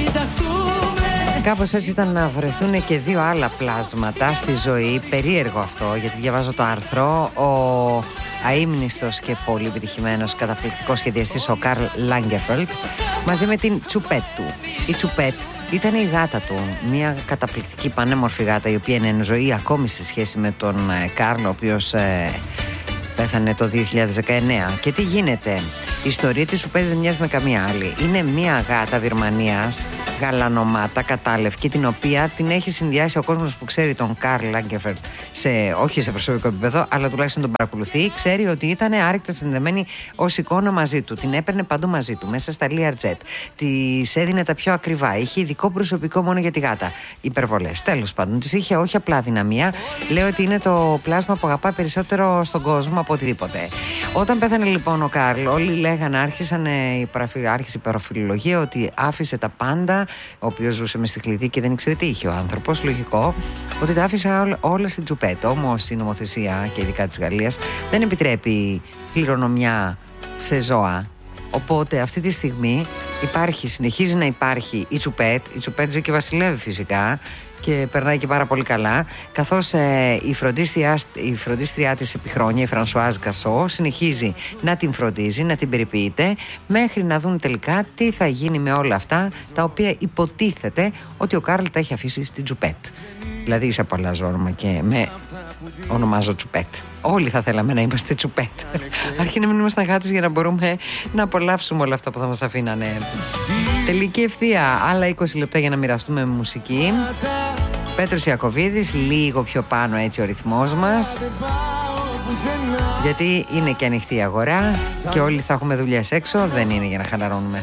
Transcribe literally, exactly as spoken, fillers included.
Κάπως έτσι ήταν να βρεθούν και δύο άλλα πλάσματα στη ζωή. Περίεργο αυτό, γιατί διαβάζω το άρθρο. Ο αείμνηστος και πολύ επιτυχημένος καταπληκτικός σχεδιαστής ο Καρλ Λάγκεφελτ μαζί με την Τσουπέτ του. Η Τσουπέτ ήταν η γάτα του, μια καταπληκτική πανέμορφη γάτα, η οποία είναι εν ζωή ακόμη σε σχέση με τον Καρλ, ο οποίος ε, πέθανε το δύο χιλιάδες δεκαεννέα. Και τι γίνεται? Η ιστορία της Τσουπέτ δεν μοιάζει με καμία άλλη. Είναι μια γάτα Βυρμανίας, γαλανομάτα, κατάλευκη, την οποία την έχει συνδυάσει ο κόσμος που ξέρει τον Καρλ Λάγκεφελτ, σε, όχι σε προσωπικό επίπεδο, αλλά τουλάχιστον τον παρακολουθεί. Ξέρει ότι ήταν άρρηκτα συνδεμένη ως εικόνα μαζί του. Την έπαιρνε παντού μαζί του, μέσα στα Learjet. Της έδινε τα πιο ακριβά. Είχε ειδικό προσωπικό μόνο για τη γάτα. Υπερβολές. Τέλος πάντων, της είχε όχι απλά δυναμία. Λέω ότι είναι το πλάσμα που αγαπά περισσότερο στον κόσμο από οτιδήποτε. Όταν πέθανε λοιπόν ο Καρλ, όλοι λέγανε, άρχισαν, άρχισε η παραφιλολογία ότι άφησε τα πάντα, ο οποίος ζούσε μες στη κλειδί και δεν ήξερε τι είχε ο άνθρωπος, λογικό, ότι τα άφησε όλα στην Τσουπέτ. Όμως η νομοθεσία, και ειδικά της Γαλλίας, δεν επιτρέπει κληρονομιά σε ζώα. Οπότε αυτή τη στιγμή υπάρχει, συνεχίζει να υπάρχει η Τσουπέτ. Η Τσουπέτ ζει και βασιλεύει φυσικά και περνάει και πάρα πολύ καλά, καθώς ε, η, φροντίστρια, η φροντίστριά της επί χρόνια, η Φρανσουάζ Γκασό, συνεχίζει να την φροντίζει, να την περιποιείται, μέχρι να δουν τελικά τι θα γίνει με όλα αυτά, τα οποία υποτίθεται ότι ο Καρλ τα έχει αφήσει στην Τσουπέτ. Δηλαδή είσαι πολλά όνομα και με ονομάζω Τσουπέτ. Όλοι θα θέλαμε να είμαστε Τσουπέτ. Αρκεί να μην ήμασταν γάτες για να μπορούμε να απολαύσουμε όλα αυτά που θα μας αφήνανε. Τελική ευθεία, άλλα είκοσι λεπτά για να μοιραστούμε με μουσική. Πέτρος Ιακωβίδης, λίγο πιο πάνω έτσι ο ρυθμός μας, γιατί είναι και ανοιχτή η αγορά και όλοι θα έχουμε δουλειές έξω, δεν είναι για να χαλαρώνουμε.